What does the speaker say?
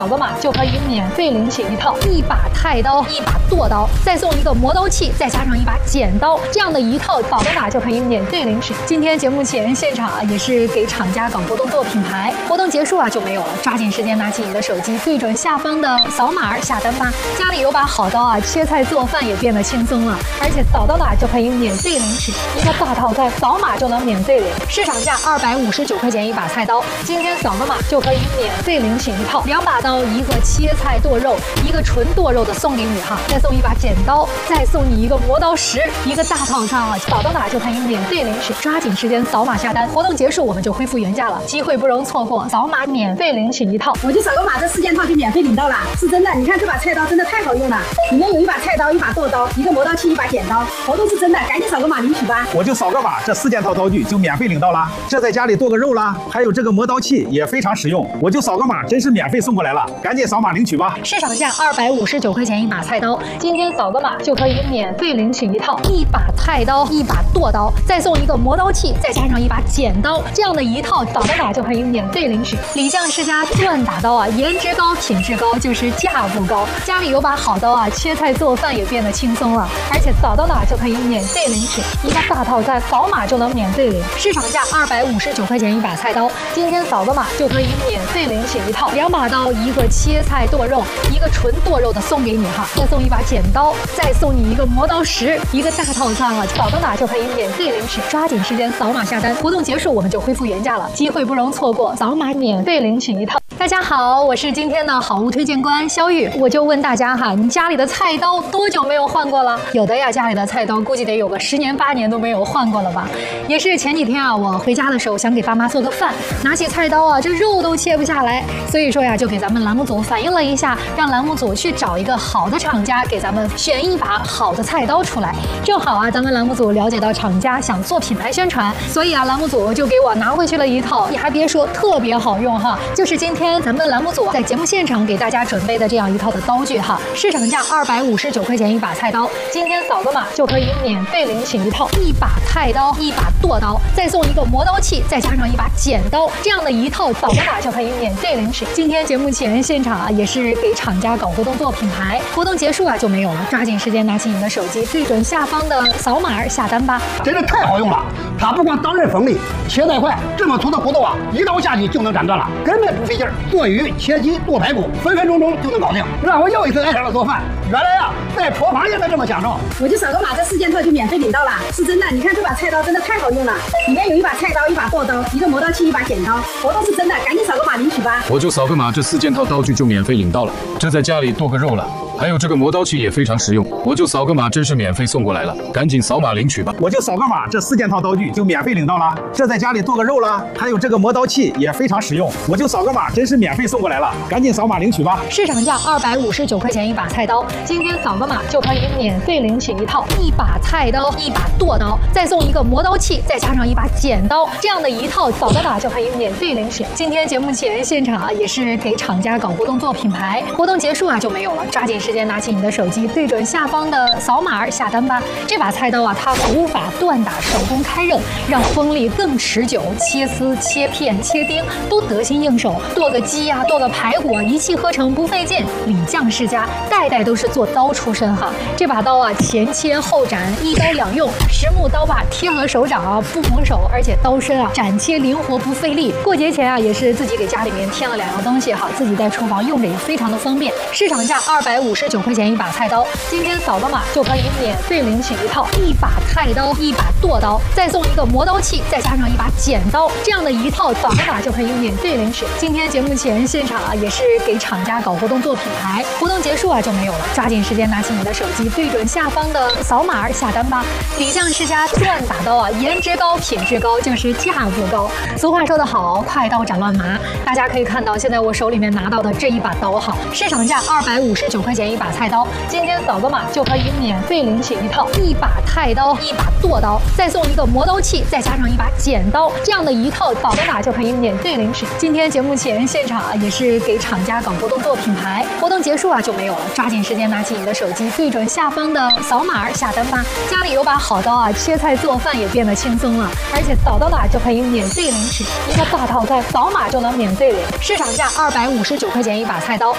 扫个码就可以免费领取一套一把菜刀、一把剁刀，再送一个磨刀器，再加上一把剪刀，这样的一套扫个码就可以免费领取。今天节目前现场也是给厂家搞活动做品牌，活动结束就没有了，抓紧时间拿起你的手机，对准下方的扫码下单吧。家里有把好刀切菜做饭也变得轻松了，而且扫到哪就可以免费领取一个大套餐，扫码就能免费领。市场价259块钱一把菜刀，今天扫个码就可以免费领取一套2把刀，一个切菜剁肉，一个纯剁肉的送给你再送一把剪刀，再送你一个磨刀石，一个大套餐扫到哪就可以免费领取。抓紧时间扫码下单，活动结束我们就恢复原价了，机会不容错过，扫码免费领取一套。 我就扫个码，这4件套就免费领到了，是真的。你看这把菜刀真的太好用了，里面有一把菜刀、一把剁刀、一个磨刀器、一把剪刀，活动是真的，赶紧扫个码领取吧。 我就扫个码，这4件套刀具就免费领到了。这在家里剁个肉啦，还有这个磨刀器也非常实用。我就扫个码，真是免费送过来了，赶紧扫码领取吧。 市场价259块钱一把菜刀，今天扫个码就可以免费领取一套一把菜刀、一把剁刀，再送一个磨刀器，再加上一把剪刀，这样的一套扫个码就可以免费领取。李酱世家锻打刀颜值高、品质高，就是价不高。家里有把好刀切菜做饭也变得轻松了，而且扫到哪就可以免费领取一个大套餐，扫码就能免费领。市场价259块钱一把菜刀，今天扫个码就可以免费领取一套2把刀，一个切菜剁肉，一个纯剁肉的送给你再送一把剪刀，再送你一个磨刀石，一个大套餐扫到哪就可以免费领取。抓紧时间扫码下单，活动结束我们就恢复原价了，机会不容错过，扫码免费领取一套。大家好，我是今天的好物推荐官肖玉，我就问大家你家里的菜刀多久没有换过了？有的家里的菜刀估计得有个10年8年都没有换过了吧。也是前几天我回家的时候想给爸妈做个饭，拿起菜刀这肉都切不下来，所以说就给咱们栏目组反映了一下，让栏目组去找一个好的厂家给咱们选一把好的菜刀出来。正好咱们栏目组了解到厂家想做品牌宣传，所以栏目组就给我拿回去了一套，你还别说特别好用就是今天咱们栏目组在节目现场给大家准备的这样一套的刀具市场价259块钱一把菜刀，今天扫个码就可以免费领取一套一把菜刀、一把剁刀，再送一个磨刀器，再加上一把剪刀，这样的一套扫个码就可以免费领取。今天节目前现场也是给厂家搞活动做品牌，活动结束就没有了，抓紧时间拿起你的手机，对准下方的扫码下单吧。 真是太好用了，它不光刀刃锋利，切菜快，这么粗的骨头一刀下去就能斩断了，根本不费劲儿。剁鱼、切鸡、剁排骨，分分钟钟就能搞定，让我又一次爱上了做饭。原来在厨房也能这么享受。 我就扫个码，这4件套就免费领到了，是真的。你看这把菜刀真的太好用了，里面有一把菜刀、一把剁刀、一个磨刀器、一把剪刀，活动是真的，赶紧扫个码领取吧。 我就扫个码，这4件套刀具就免费领到了。这在家里剁个肉了，还有这个磨刀器也非常实用，我就扫个码，真是免费送过来了，赶紧扫码领取吧。 我就扫个码，这4件套刀具就免费领到了。这在家里剁个肉啦，还有这个磨刀器也非常实用，我就扫个码，真是免费送过来了，赶紧扫码领取吧。 市场价259块钱一把菜刀，今天扫个码就可以免费领取一套一把菜刀、一把剁刀，再送一个磨刀器，再加上一把剪刀，这样的一套扫个码就可以免费领取。今天节目前现场也是给厂家搞活动做品牌，活动结束就没有了，抓紧时间拿起你的手机，对准下方的扫码下单吧。这把菜刀它古法锻打，手工开刃，让锋利更持久，切丝、切片、切丁都得心应手。剁个鸡剁个排骨一气呵成，不费劲。李酱世家代代都是做刀出身这把刀前切后斩，一刀两用，实木刀把贴合手掌不磨手，而且刀身斩切灵活不费力。过节前也是自己给家里面添了2样东西自己在厨房用着也非常的方便。市场价259块钱一把菜刀，今天扫个码就可以免费领取一套一把菜刀、一把剁刀，再送一个磨刀器，再加上一把剪刀，这样的一套扫个码就可以免费领取。今天节目前现场也是给厂家搞活动做品牌，活动结束就没有了，抓紧时间拿起你的手机，对准下方的扫码下单吧。李酱世家锻打刀颜值高、品质高，就是价不高。俗话说得好，快刀斩乱麻。大家可以看到现在我手里面拿到的这一把刀市场价259块钱一把菜刀，今天扫个码就可以免费领取一套一把菜刀、一把剁刀，再送一个磨刀器，再加上一把剪刀，这样的一套扫个码就可以免费领取。今天节目前现场也是给厂家搞活动做品牌，活动结束就没有了，抓紧时间拿起你的手机，对准下方的扫码下单吧。家里有把好刀切菜做饭也变得轻松了，而且扫到哪就可以免费领取一个大套餐，扫码就能免费领。市场价259块钱一把菜刀，